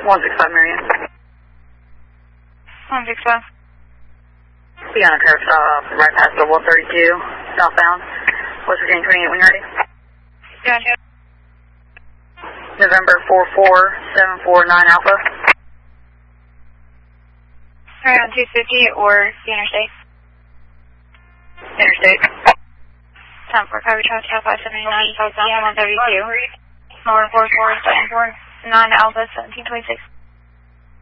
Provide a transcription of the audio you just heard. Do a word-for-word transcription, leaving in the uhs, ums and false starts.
one six five Marion. one six five. Be on a curve stop right past the one thirty-two, southbound. West Virginia twenty-eight when you're ready. Gotcha. November four four seven four nine Alpha. Around two fifty or the interstate. Interstate. Time for coverage hotel five seventy-nine, southbound one thirty-two. Motor four four seven four nine Alpha seventeen twenty-six.